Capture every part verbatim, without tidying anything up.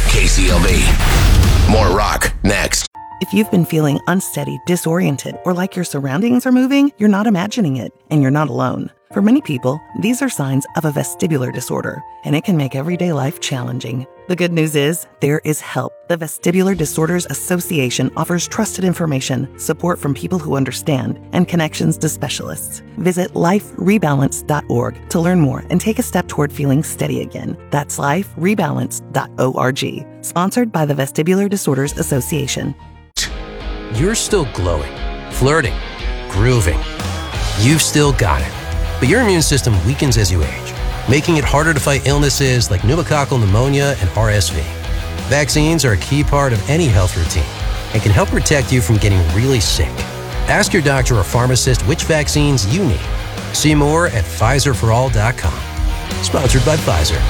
K C L V. More rock next. If you've been feeling unsteady, disoriented, or like your surroundings are moving, you're not imagining it, and you're not alone. For many people, these are signs of a vestibular disorder, and it can make everyday life challenging. The good news is, there is help. The Vestibular Disorders Association offers trusted information, support from people who understand, and connections to specialists. Visit life rebalance dot org to learn more and take a step toward feeling steady again. That's life rebalance dot org. Sponsored by the Vestibular Disorders Association. You're still glowing, flirting, grooving. You've still got it. But your immune system weakens as you age, making it harder to fight illnesses like pneumococcal pneumonia and R S V. Vaccines are a key part of any health routine and can help protect you from getting really sick. Ask your doctor or pharmacist which vaccines you need. See more at Pfizer for all dot com. Sponsored by Pfizer.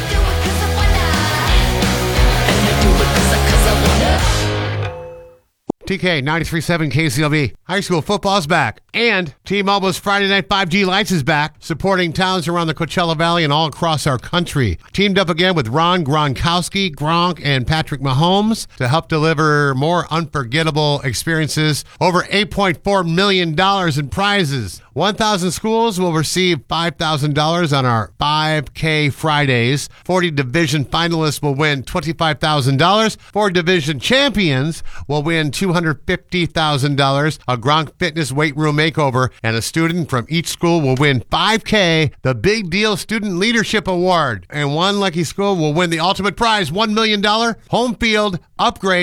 T K ninety-three point seven K C L V. High school football's back. And T-Mobile's Friday Night five G Lights is back, supporting towns around the Coachella Valley and all across our country. Teamed up again with Ron Gronkowski, Gronk, and Patrick Mahomes to help deliver more unforgettable experiences. Over eight point four million dollars in prizes. one thousand schools will receive five thousand dollars on our five K Fridays. forty division finalists will win twenty-five thousand dollars. Four division champions will win two hundred fifty thousand dollars. A Gronk Fitness weight room makeover, and a student from each school will win five K, the Big Deal Student Leadership Award. And one lucky school will win the ultimate prize, one million dollars home field upgrade.